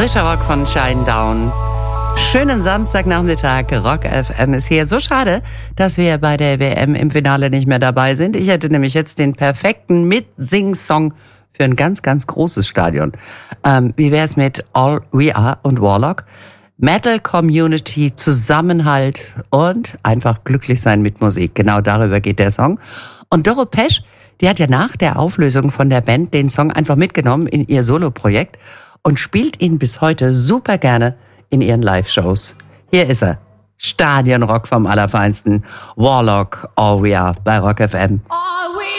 Frischer Rock von Shinedown. Schönen Samstagnachmittag, Rock FM ist hier. So schade, dass wir bei der WM im Finale nicht mehr dabei sind. Ich hätte nämlich jetzt den perfekten Mitsing-Song für ein ganz, ganz großes Stadion. Wie wär's mit All We Are und Warlock? Metal Community, Zusammenhalt und einfach glücklich sein mit Musik. Genau darüber geht der Song. Und Doro Pesch, die hat ja nach der Auflösung von der Band den Song einfach mitgenommen in ihr Soloprojekt und spielt ihn bis heute super gerne in ihren Live-Shows. Hier ist er. Stadionrock vom Allerfeinsten. Warlock, All We Are bei Rock FM.